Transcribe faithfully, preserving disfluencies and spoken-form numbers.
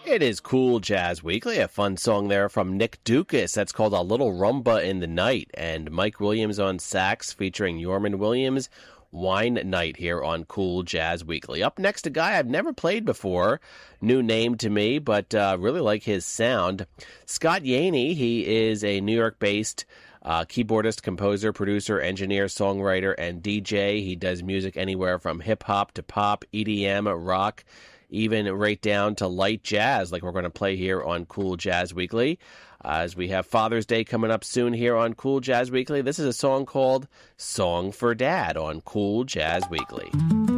It is Cool Jazz Weekly, a fun song there from Nick Dukas. That's called A Little Rumba in the Night, and Mike Williams on sax featuring Yorman Williams. Wine Night here on Cool Jazz Weekly. Up next, a guy I've never played before. New name to me, but uh, really like his sound. Scott Yaney, he is a New York-based uh, keyboardist, composer, producer, engineer, songwriter, and D J. He does music anywhere from hip-hop to pop, E D M, rock, even right down to light jazz, like we're going to play here on Cool Jazz Weekly. Uh, as we have Father's Day coming up soon here on Cool Jazz Weekly, this is a song called Song for Dad on Cool Jazz Weekly.